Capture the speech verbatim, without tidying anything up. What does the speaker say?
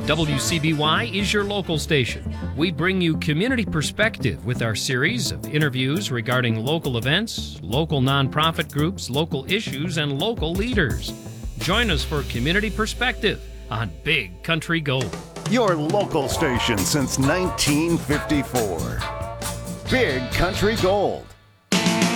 W C B Y is your local station. We bring you community perspective with our series of interviews regarding local events, local nonprofit groups, local issues, and local leaders. Join us for Community Perspective on Big Country Gold. Your local station since nineteen fifty-four. Big Country Gold.